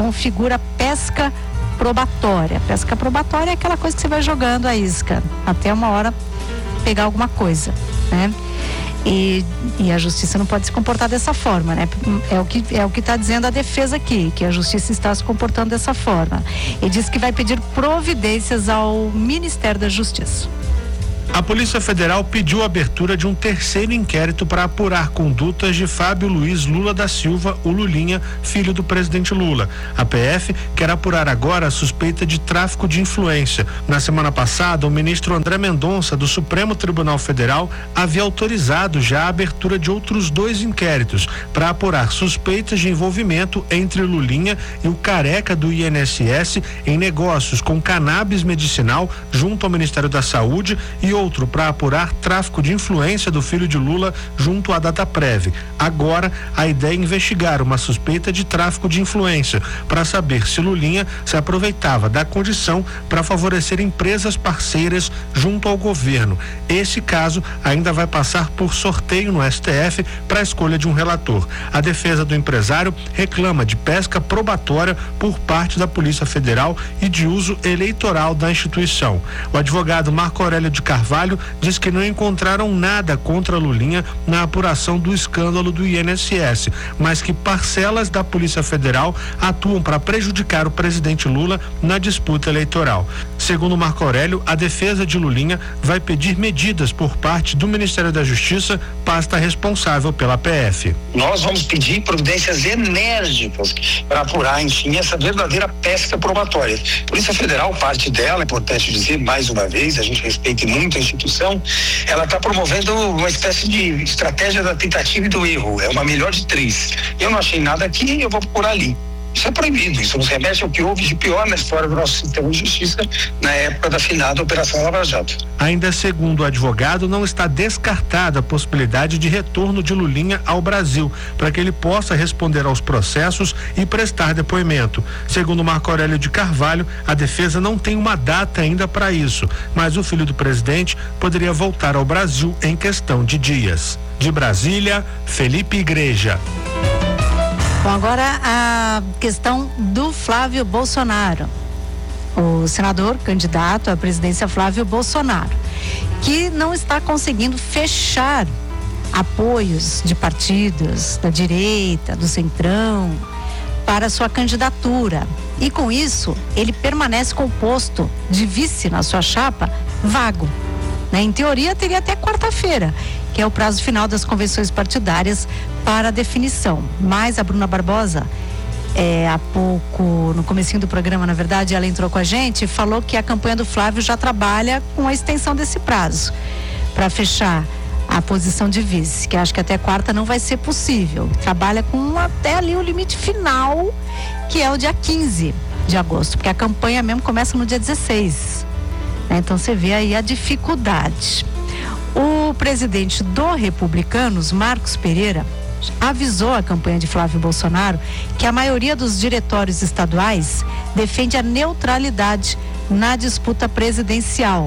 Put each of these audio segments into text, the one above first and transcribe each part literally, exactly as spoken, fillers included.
configura pesca probatória. Pesca probatória é aquela coisa que você vai jogando a isca até uma hora pegar alguma coisa, né? E, e a justiça não pode se comportar dessa forma, né? É o que é o que está dizendo a defesa aqui, que a justiça está se comportando dessa forma. E diz que vai pedir providências ao Ministério da Justiça. A Polícia Federal pediu a abertura de um terceiro inquérito para apurar condutas de Fábio Luiz Lula da Silva, o Lulinha, filho do presidente Lula. A P F quer apurar agora a suspeita de tráfico de influência. Na semana passada, o ministro André Mendonça, do Supremo Tribunal Federal, havia autorizado já a abertura de outros dois inquéritos para apurar suspeitas de envolvimento entre Lulinha e o careca do I N S S em negócios com cannabis medicinal junto ao Ministério da Saúde e outro para apurar tráfico de influência do filho de Lula junto à Dataprev. Agora, a ideia é investigar uma suspeita de tráfico de influência para saber se Lulinha se aproveitava da condição para favorecer empresas parceiras junto ao governo. Esse caso ainda vai passar por sorteio no S T F para a escolha de um relator. A defesa do empresário reclama de pesca probatória por parte da Polícia Federal e de uso eleitoral da instituição. O advogado Marco Aurélio de Carvalho diz que não encontraram nada contra Lulinha na apuração do escândalo do I N S S, mas que parcelas da Polícia Federal atuam para prejudicar o presidente Lula na disputa eleitoral. Segundo Marco Aurélio, a defesa de Lulinha vai pedir medidas por parte do Ministério da Justiça, pasta responsável pela P F. Nós vamos pedir providências enérgicas para apurar, enfim, essa verdadeira pesca probatória. Polícia Federal, parte dela, é importante dizer mais uma vez, a gente respeita muito a instituição, ela está promovendo uma espécie de estratégia da tentativa e do erro, é uma melhor de três. Eu não achei nada aqui, eu vou procurar ali. Isso é proibido, isso nos remete ao que houve de pior na história do nosso sistema de justiça na época da finada Operação Lava Jato. Ainda segundo o advogado, não está descartada a possibilidade de retorno de Lulinha ao Brasil, para que ele possa responder aos processos e prestar depoimento. Segundo Marco Aurélio de Carvalho, a defesa não tem uma data ainda para isso, mas o filho do presidente poderia voltar ao Brasil em questão de dias. De Brasília, Felipe Igreja. Bom, agora a questão do Flávio Bolsonaro, o senador candidato à presidência Flávio Bolsonaro, que não está conseguindo fechar apoios de partidos da direita, do centrão, para sua candidatura. E com isso, ele permanece com o posto de vice na sua chapa vago. Né? Em teoria, teria até quarta-feira, que é o prazo final das convenções partidárias para definição. Mas a Bruna Barbosa, é, há pouco, no comecinho do programa, na verdade, ela entrou com a gente e falou que a campanha do Flávio já trabalha com a extensão desse prazo para fechar a posição de vice, que acho que até quarta não vai ser possível. Trabalha com até ali o limite final, que é o dia quinze de agosto, porque a campanha mesmo começa no dia dezesseis. Né? Então você vê aí a dificuldade. O presidente do Republicanos, Marcos Pereira, avisou a campanha de Flávio Bolsonaro que a maioria dos diretórios estaduais defende a neutralidade na disputa presidencial.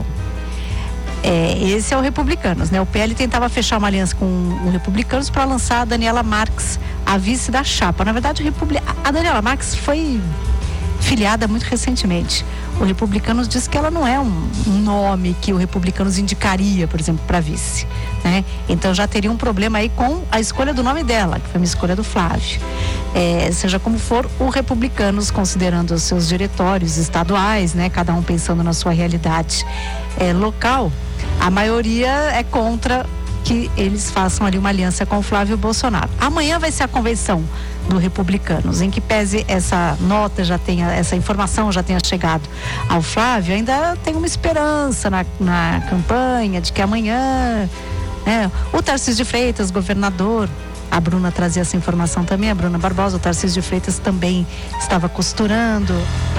É, esse é o Republicanos, né? O P L tentava fechar uma aliança com o Republicanos para lançar a Daniela Marques, a vice da chapa. Na verdade, o Republi- a Daniela Marques foi filiada muito recentemente. O Republicanos diz que ela não é um nome que o Republicanos indicaria, por exemplo, para vice, né? Então já teria um problema aí com a escolha do nome dela, que foi uma escolha do Flávio. É, seja como for, o Republicanos, considerando os seus diretórios estaduais, né, cada um pensando na sua realidade é, local, a maioria é contra que eles façam ali uma aliança com o Flávio Bolsonaro. Amanhã vai ser a convenção do Republicanos, em que pese essa nota já tenha, essa informação já tenha chegado ao Flávio, ainda tem uma esperança na, na campanha de que amanhã, né, o Tarcísio de Freitas, governador, a Bruna trazia essa informação também, a Bruna Barbosa, o Tarcísio de Freitas também estava costurando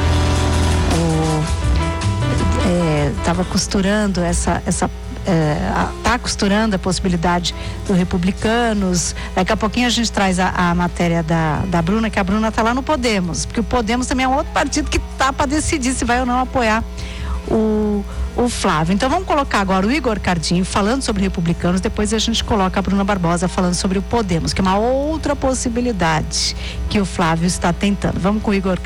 estava é, costurando essa, essa está é, costurando a possibilidade do Republicanos. Daqui a pouquinho a gente traz a, a matéria da, da Bruna, que a Bruna está lá no Podemos, porque o Podemos também é um outro partido que está para decidir se vai ou não apoiar o, o Flávio. Então vamos colocar agora o Igor Cardinho falando sobre Republicanos, depois a gente coloca a Bruna Barbosa falando sobre o Podemos, que é uma outra possibilidade que o Flávio está tentando. Vamos com o Igor Cardinho.